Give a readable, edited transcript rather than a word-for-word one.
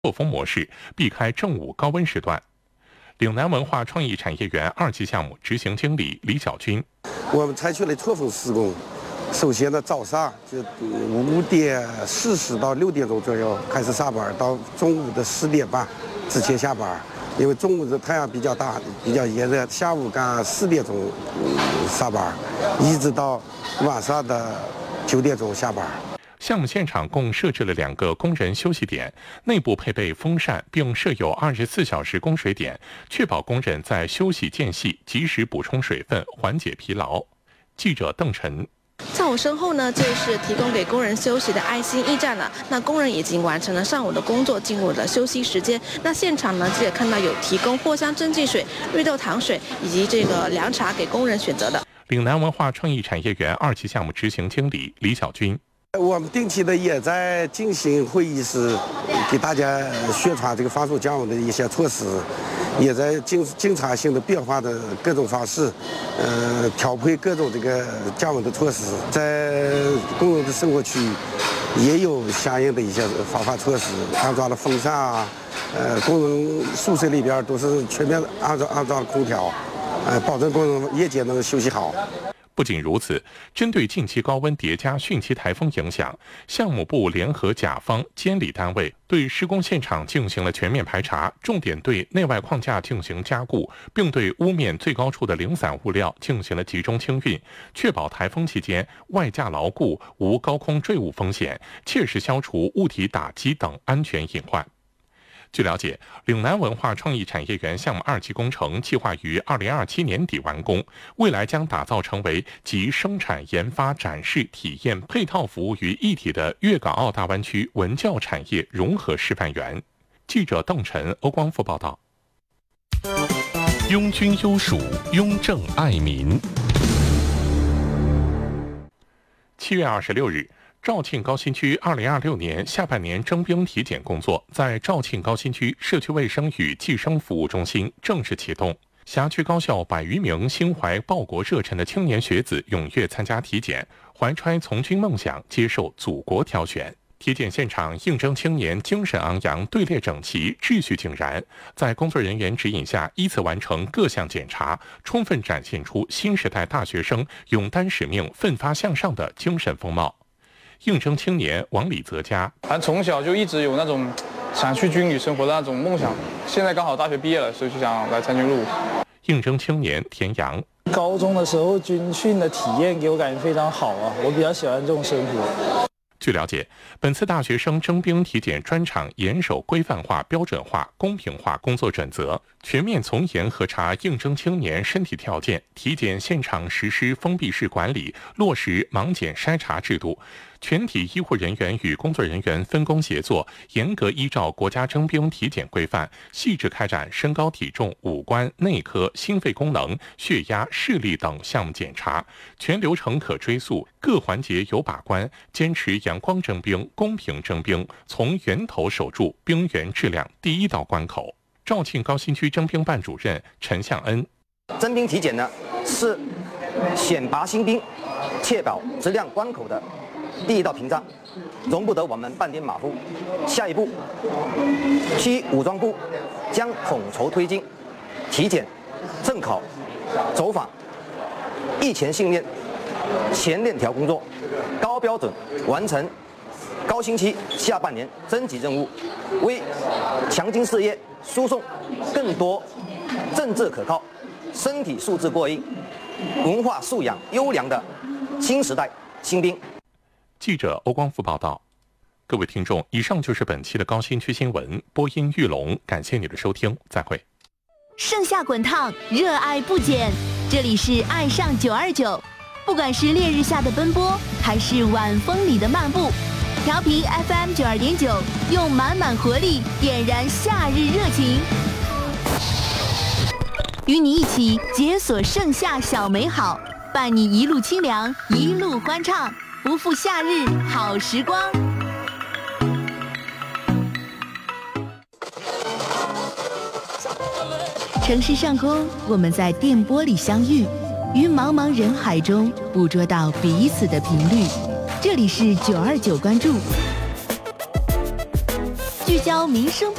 作风模式，避开正午高温时段。岭南文化创意产业园2期项目执行经理李小军： 我们采取了错峰施工，首先呢早上就5点40到6点钟左右开始上班，到中午的10点半之前下班。因为中午的太阳比较大，比较炎热，下午赶4点钟上班，一直到晚上的9点钟下班。 项目现场共设置了2个工人休息点，内部配备风扇，并设有24小时供水点，确保工人在休息间隙及时补充水分，缓解疲劳。记者邓晨。 在我身后呢，就是提供给工人休息的爱心驿站了。那工人已经完成了上午的工作，进入了休息时间。那现场呢，记者看到有提供藿香正气水、绿豆糖水以及这个凉茶给工人选择的。 岭南文化创意产业园2期项目执行经理李小军： 我们定期的也在进行会议室，给大家宣传这个防暑降温的一些措施，也在经常性的变化的各种方式，调配各种这个降温的措施。在工人的生活区也有相应的一些防范措施，安装了风扇啊，工人宿舍里边都是全面安装了空调，保证工人夜间能休息好。 不仅如此，针对近期高温叠加汛期台风影响，项目部联合甲方监理单位对施工现场进行了全面排查，重点对内外框架进行加固，并对屋面最高处的零散物料进行了集中清运，确保台风期间外架牢固，无高空坠物风险，切实消除物体打击等安全隐患。据了解，岭南文化创意产业园项目2期工程计划于2027年底完工，未来将打造成为集生产、研发、展示、体验、配套服务于一体的粤港澳大湾区文教产业融合示范园。记者邓晨、欧光复报道。拥军优属，拥政爱民。7月26日。肇庆高新区2026年下半年征兵体检工作在肇庆高新区社区卫生与计生服务中心正式启动。辖区高校100余名心怀报国热忱的青年学子踊跃参加体检，怀揣从军梦想，接受祖国挑选。体检现场，应征青年精神昂扬，队列整齐，秩序井然，在工作人员指引下依次完成各项检查，充分展现出新时代大学生勇担使命、奋发向上的精神风貌。应征青年王李泽嘉： 从小就一直有那种想去军旅生活的那种梦想，现在刚好大学毕业了，所以就想来参军入伍。 应征青年田阳： 高中的时候军训的体验给我感觉非常好啊，我比较喜欢这种生活。 据了解，本次大学生征兵体检专场严守规范化、标准化、公平化工作准则，全面从严核查应征青年身体条件，体检现场实施封闭式管理，落实盲检筛查制度。全体医护人员与工作人员分工协作，严格依照国家征兵体检规范，细致开展身高体重、五官、内科、心肺功能、血压、视力等项目检查，全流程可追溯，各环节有把关，坚持阳光征兵、公平征兵，从源头守住兵员质量第一道关口。肇庆高新区征兵办主任陈向恩： 征兵体检呢，是选拔新兵、确保质量关口的第一道屏障，容不得我们半点马虎。下一步，区武装部将统筹推进体检、正考、走访、役前训练、前链条工作，高标准完成高新区下半年征集任务，为强军事业输送更多政治可靠、身体素质过硬、文化素养优良的新时代新兵。 记者欧光复报道。各位听众，以上就是本期的高新区新闻，播音玉龙，感谢你的收听，再会。 盛夏滚烫，热爱不减，这里是爱上929，不管是烈日下的奔波，还是晚风里的漫步，调频 FM 92.9，用满满活力点燃夏日热情，与你一起解锁盛夏小美好，伴你一路清凉，一路欢畅，不负夏日好时光。城市上空，我们在电波里相遇，于茫茫人海中捕捉到彼此的频率。这里是929关注。 聚焦民生